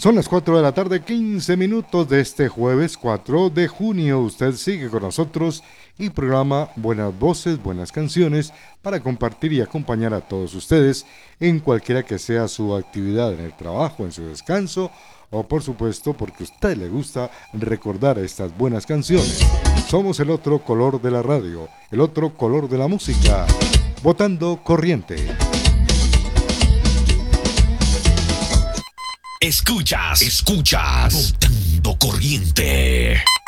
Son las 4 de la tarde, 15 minutos de este jueves 4 de junio. Usted sigue con nosotros y programa Buenas Voces, Buenas Canciones para compartir y acompañar a todos ustedes en cualquiera que sea su actividad, en el trabajo, en su descanso o por supuesto porque a usted le gusta recordar estas buenas canciones. Somos el otro color de la radio, el otro color de la música. Votando Corriente. Escuchas, Votando Corriente.